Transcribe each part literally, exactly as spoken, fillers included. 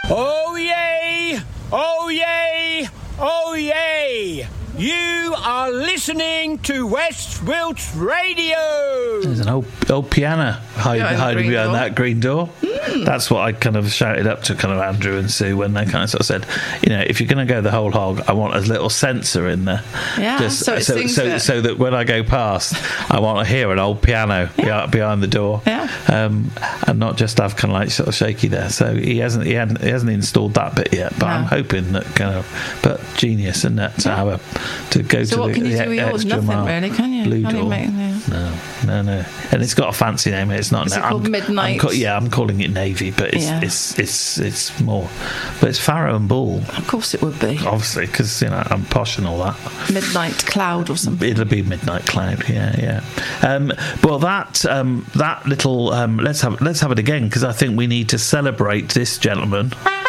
Oh yay! Oh yay! Oh yay! You are listening to West Wilts Radio. There's an old old piano hiding, Behind the hiding green behind door. that green door. Mm. That's what I kind of shouted up to kind of Andrew and Sue when they kind of sort of said, you know, if you're going to go the whole hog, I want a little sensor in there. Yeah, so it so, sings so, it. so that when I go past, I want to hear an old piano Yeah. behind, behind the door, Yeah. um, and not just have kind of like sort of shaky there. So he hasn't he hasn't, he hasn't installed that bit yet, but No. I'm hoping that kind of, but genius, isn't it, to Yeah. have a to go So to what the, can you the do with yours? extra Nothing mile. really, can you? Blue Can't you door. make- yeah. No, no, no, and it's got a fancy name. It's not. Is it I'm, called Midnight? I'm ca- yeah, I'm calling it Navy, but it's Yeah. it's it's it's more. But it's Farrow and Ball, Of course it would be. obviously, because you know I'm posh and all that. Midnight Cloud or something. It'll be Midnight Cloud, yeah, yeah. Um, well, that um, that little um, let's have let's have it again because I think we need to celebrate this gentleman.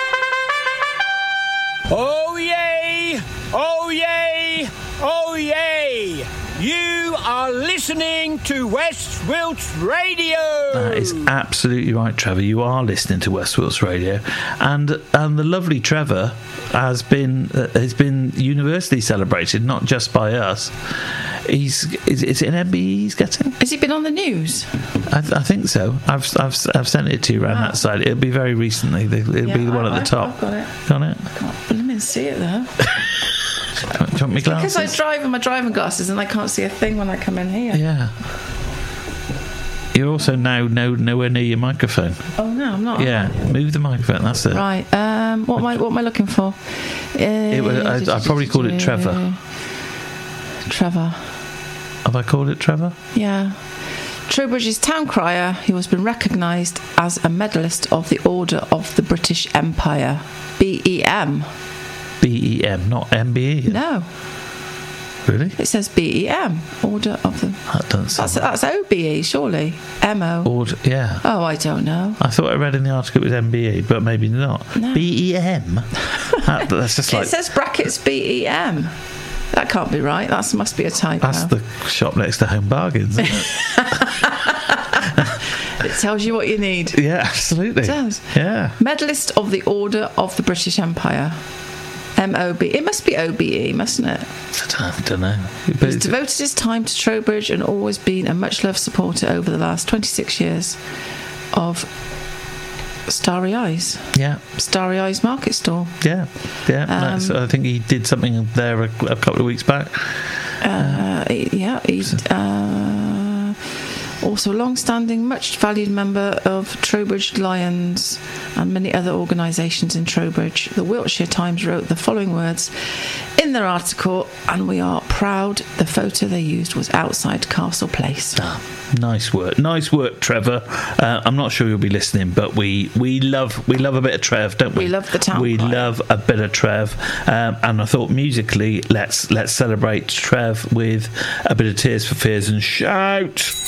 Oh yay! Oh yay! Oh yay! You are listening to West Wilts Radio. That is absolutely right, Trevor. You are listening to West Wilts Radio, and and the lovely Trevor has been uh, has been universally celebrated, not just by us. He's is, is it an M B E he's getting? Has he been on the news? I, I think so. I've I've I've sent it to you around Wow. that side. It'll be very recently. It'll Yeah, be the one I- at the I- top. I've got it. Got it? Can't blooming see it though. Do you want me Because glasses? I drive with my driving glasses and I can't see a thing when I come in here. Yeah. You're also now no nowhere near your microphone. Oh no, I'm not. Yeah, move the microphone. That's it. Right. Um. What am I? What am I looking for? Uh, It was, I, I probably called it Trevor. Trevor. Have I called it Trevor? Yeah. Trowbridge's town crier, who has been recognised as a medalist of the Order of the British Empire, B E M. B E M, not M B E. No, Really? it says B E M, Order of the. That doesn't sound. That's that's O B E, surely. M O. Order, yeah. Oh, I don't know. I thought I read in the article it was M B E, but maybe not. No. B E M. That, that's just like It says brackets B E M. That can't be right. That must be a typo. that's the shop next to Home Bargains, isn't it? It tells you what you need. Yeah, absolutely. It does. Yeah. Medalist of the Order of the British Empire. M O B. It must be O B E, mustn't it? I don't know. But He's it's- devoted his time to Trowbridge and always been a much-loved supporter over the last twenty-six years of Starry Eyes. yeah, Starry Eyes Market Stall. yeah, yeah. Um, That's- I think he did something there a, a couple of weeks back. Uh, yeah, he's uh, also a long-standing, much-valued member of Trowbridge Lions and many other organisations in Trowbridge. The Wiltshire Times wrote the following words in their article, and we are proud the photo they used was outside Castle Place. Ah, nice work, nice work, Trevor. Uh, I'm not sure you'll be listening, but we, we love we love a bit of Trev, don't we? We love the town We crier. love a bit of Trev, um, and I thought musically, let's let's celebrate Trev with a bit of Tears for Fears and shout.